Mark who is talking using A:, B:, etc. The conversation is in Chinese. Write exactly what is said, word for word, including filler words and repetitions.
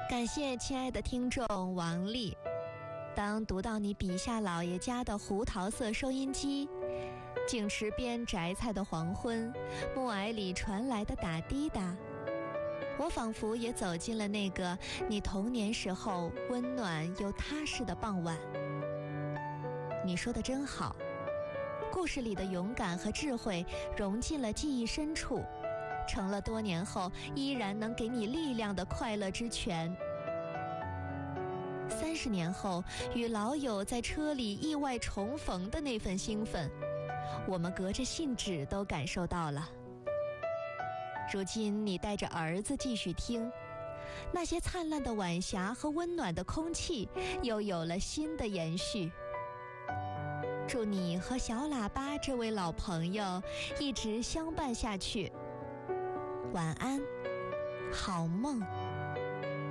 A: 感谢亲爱的听众王丽。当读到你笔下老爷家的胡桃色收音机，景池边摘菜的黄昏，暮霭里传来的打滴答，我仿佛也走进了那个你童年时候温暖又踏实的傍晚。你说的真好，故事里的勇敢和智慧融进了记忆深处，成了多年后依然能给你力量的快乐之泉。三十年后与老友在车里意外重逢的那份兴奋，我们隔着信纸都感受到了。如今你带着儿子继续听，那些灿烂的晚霞和温暖的空气又有了新的延续。祝你和小喇叭这位老朋友一直相伴下去。晚安，好梦。